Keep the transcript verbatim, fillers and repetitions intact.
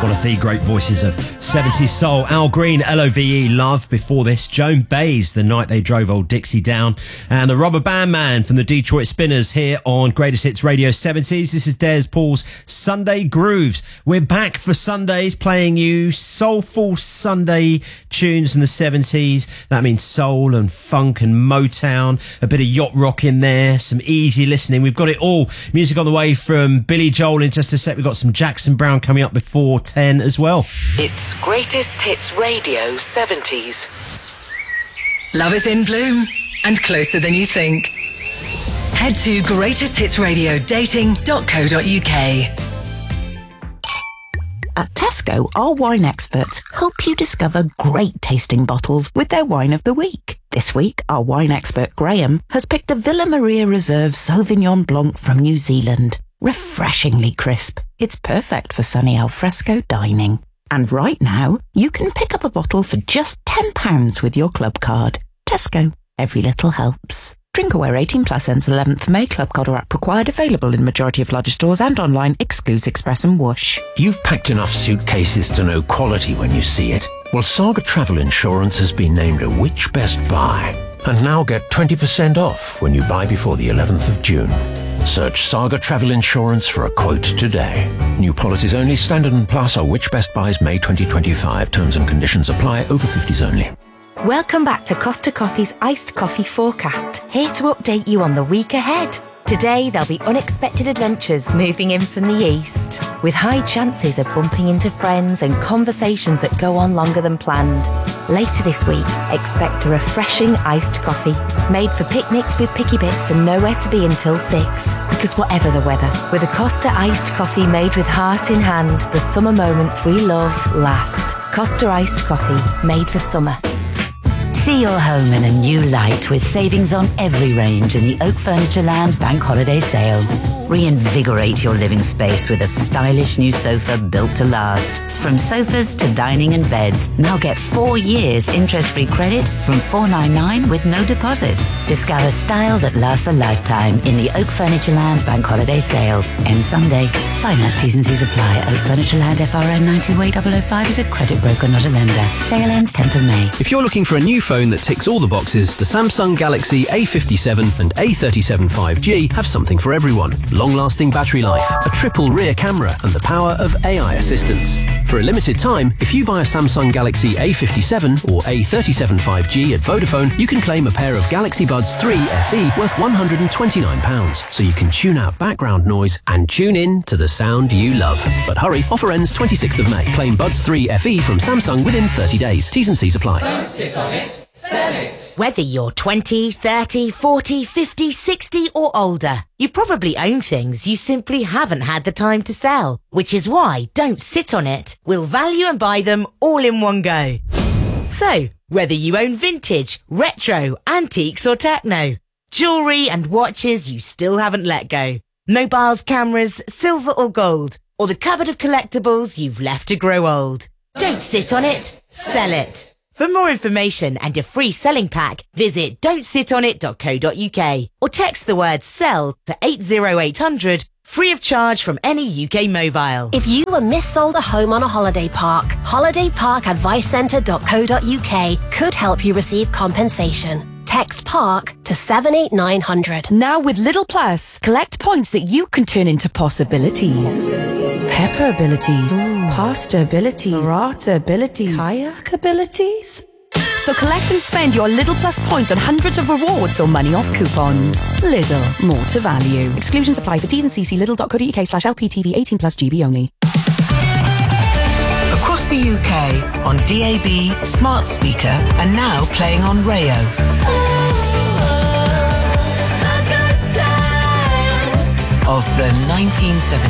one of the great voices of seventies soul. Al Green, L O V E, Love. Before this, Joan Baez, The Night They Drove Old Dixie Down. And the Rubber Band Man from the Detroit Spinners here on Greatest Hits Radio seventies. This is Des Paul's Sunday Grooves. We're back for Sundays, playing you soulful Sunday tunes from the seventies. That means soul and funk and Motown, a bit of yacht rock in there, some easy listening. We've got it all. Music on the way from Billy Joel in just a sec. We've got some Jackson Brown coming up before ten as well. It's Greatest Hits Radio seventies. Love is in bloom and closer than you think. Head to greatest hits radio dating dot co dot uk. At Tesco, our wine experts help you discover great tasting bottles with their wine of the week. This week, our wine expert Graham has picked the Villa Maria Reserve Sauvignon Blanc from New Zealand. Refreshingly crisp, it's perfect for sunny alfresco dining. And right now, you can pick up a bottle for just ten pounds with your club card. Tesco, every little helps. Drinkaware eighteen plus ends eleventh of May. Club card or app required. Available in majority of larger stores and online. Excludes Express and Whoosh. You've packed enough suitcases to know quality when you see it. Well, Saga Travel Insurance has been named a Which Best Buy. And now get twenty percent off when you buy before the eleventh of June. Search Saga Travel Insurance for a quote today. New policies only. Standard and Plus are Which Best Buys May twenty twenty-five. Terms and conditions apply. Over fifties only. Welcome back to Costa Coffee's Iced Coffee Forecast, here to update you on the week ahead. Today there'll be unexpected adventures moving in from the east, with high chances of bumping into friends and conversations that go on longer than planned. Later this week, expect a refreshing iced coffee, made for picnics with picky bits and nowhere to be until six. Because whatever the weather, with a Costa iced coffee made with heart in hand, the summer moments we love last. Costa iced coffee, made for summer. See your home in a new light with savings on every range in the Oak Furniture Land Bank Holiday Sale. Reinvigorate your living space with a stylish new sofa built to last. From sofas to dining and beds, now get four years interest-free credit from four ninety-nine with no deposit. Discover style that lasts a lifetime in the Oak Furniture Land Bank Holiday Sale. Ends Sunday. Finance T's and C's apply. Oak Furniture Land F R N nine two A double oh five is a credit broker, not a lender. Sale ends tenth of May. If you're looking for a new phone that ticks all the boxes, the Samsung Galaxy A fifty-seven and A thirty-seven five G have something for everyone. Long-lasting battery life, a triple rear camera, and the power of A I assistance. For a limited time, if you buy a Samsung Galaxy A fifty-seven or A thirty-seven five G at Vodafone, you can claim a pair of Galaxy Buds three F E worth one hundred twenty-nine pounds, so you can tune out background noise and tune in to the sound you love. But hurry, offer ends twenty-sixth of May. Claim Buds three F E from Samsung within thirty days. T's and C's apply. Don't sit on it, sell it. Whether you're twenty, thirty, forty, fifty, sixty or older, you probably own things you simply haven't had the time to sell, which is why Don't Sit On It will value and buy them all in one go. So, whether you own vintage, retro, antiques or techno, jewellery and watches you still haven't let go, mobiles, cameras, silver or gold, or the cupboard of collectibles you've left to grow old. Don't sit on it, sell it. For more information and a free selling pack, visit don't sit on it dot co dot uk or text the word SELL to eight oh eight hundred, free of charge from any U K mobile. If you were missold a home on a holiday park, holiday park advice centre dot co dot uk could help you receive compensation. Text PARK to seven eight nine hundred. Now with Lidl Plus, collect points that you can turn into possibilities. Pepper abilities, Ooh. Pasta abilities, burrata abilities, kayak abilities. So collect and spend your Lidl Plus points on hundreds of rewards or money off coupons. Lidl, more to value. Exclusions apply for T's and C's. Lidl dot co dot uk slash L P T V eighteen plus G B only. Across the U K on D A B, smart speaker, and now playing on Rayo. Of the nineteen seventies.